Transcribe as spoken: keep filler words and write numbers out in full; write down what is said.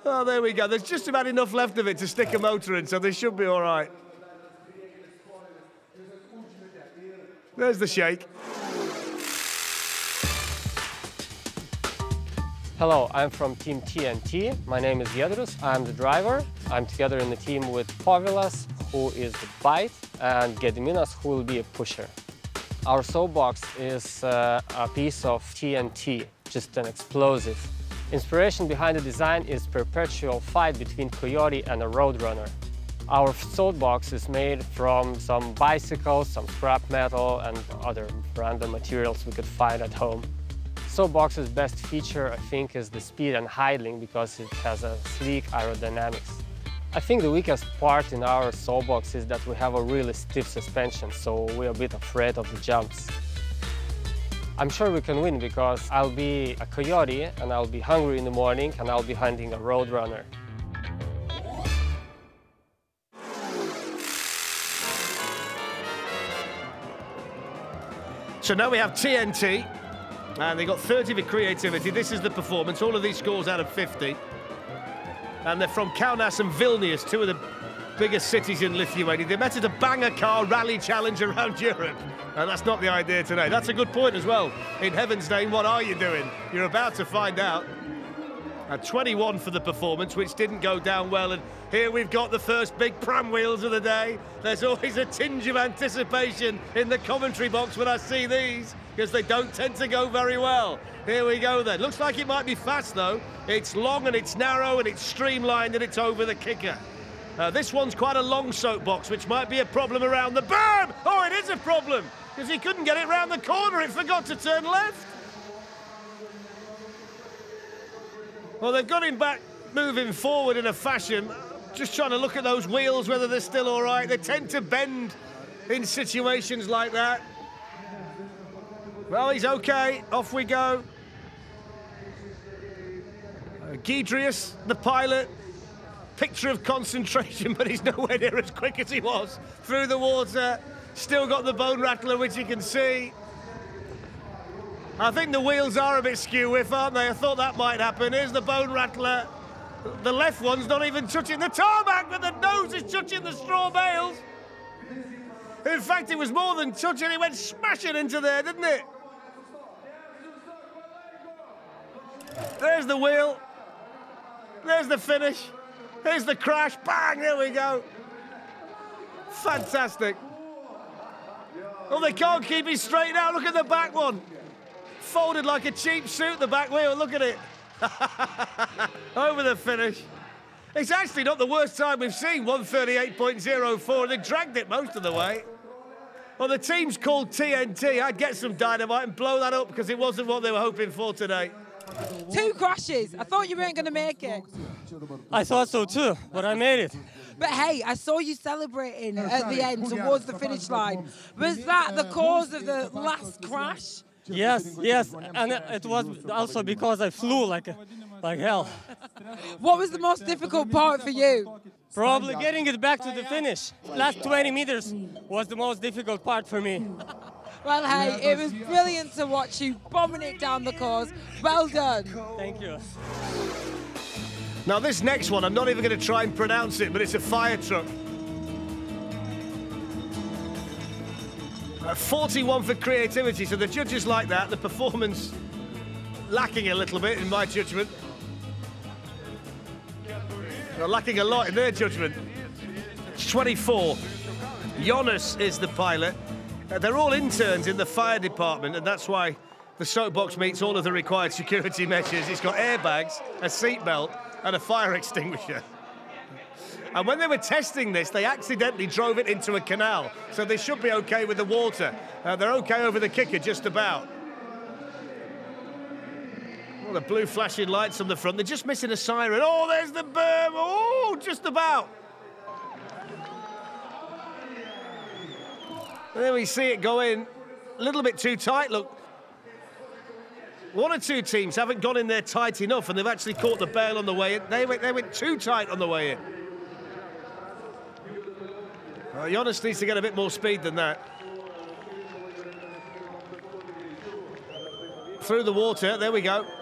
Oh, there we go. There's just about enough left of it to stick a motor in, so they should be all right. There's the shake. Hello, I'm from Team T N T. My name is Giedrius. I'm the driver. I'm together in the team with Povilas, who is the bite, and Gediminas, who will be a pusher. Our soapbox is uh, a piece of T N T, just an explosive. Inspiration behind the design is perpetual fight between Coyote and a Roadrunner. Our soapbox is made from some bicycles, some scrap metal, and other random materials we could find at home. Soapbox's best feature, I think, is the speed and idling because it has a sleek aerodynamics. I think the weakest part in our soapbox is that we have a really stiff suspension, so we're a bit afraid of the jumps. I'm sure we can win because I'll be a Coyote and I'll be hungry in the morning and I'll be hunting a Roadrunner. So now we have T N T, and they got thirty for creativity. This is the performance, all of these scores out of fifty. And they're from Kaunas and Vilnius, two of the biggest cities in Lithuania. They met at a banger car rally challenge around Europe. And that's not the idea today. That's a good point as well. In heaven's name, what are you doing? You're about to find out. A twenty-one for the performance, which didn't go down well. And here we've got the first big pram wheels of the day. There's always a tinge of anticipation in the commentary box when I see these, because they don't tend to go very well. Here we go then. Looks like it might be fast though. It's long and it's narrow and it's streamlined and it's over the kicker. Uh, this one's quite a long soapbox, which might be a problem around the berm. Oh, it is a problem, because he couldn't get it round the corner. It forgot to turn left. Well, they've got him back moving forward in a fashion. Just trying to look at those wheels, whether they're still all right. They tend to bend in situations like that. Well, he's okay. Off we go. Uh, Giedrius, the pilot. Picture of concentration, but he's nowhere near as quick as he was. Through the water. Still got the bone rattler, which you can see. I think the wheels are a bit skew-whiff, aren't they? I thought that might happen. Here's the bone rattler. The left one's not even touching the tarmac, but the nose is touching the straw bales. In fact, it was more than touching. It went smashing into there, didn't it? There's the wheel. There's the finish. Here's the crash. Bang, there we go. Fantastic. Oh, they can't keep it straight now. Look at the back one. Folded like a cheap suit, the back wheel, look at it. Over the finish. It's actually not the worst time we've seen, one thirty-eight point oh four. They dragged it most of the way. Well, the team's called T N T. I'd get some dynamite and blow that up because it wasn't what they were hoping for today. Two crashes. I thought you weren't going to make it. I thought so too, but I made it. But hey, I saw you celebrating at the end towards the finish line. Was that the cause of the last crash? Yes, yes, and it was also because I flew like like hell. What was the most difficult part for you? Probably getting it back to the finish. Last twenty meters was the most difficult part for me. Well, hey, it was brilliant to watch you bombing it down the course. Well done. Thank you. Now this next one, I'm not even going to try and pronounce it, but it's a fire truck. Uh, forty-one for creativity, so the judges like that. The performance lacking a little bit, in my judgment. They're lacking a lot in their judgment. It's twenty-four. Jonas is the pilot. Uh, they're all interns in the fire department, and that's why the soapbox meets all of the required security measures. It's got airbags, a seatbelt, and a fire extinguisher. And when they were testing this, they accidentally drove it into a canal, so they should be okay with the water. Uh, they're okay over the kicker, just about. Oh, the blue flashing lights on the front. They're just missing a siren. Oh, there's the berm. Oh, just about. And then we see it go in a little bit too tight, look. One or two teams haven't gone in there tight enough, and they've actually caught the bale on the way in. They went, they went too tight on the way in. Well, Jonas needs to get a bit more speed than that. Through the water, there we go.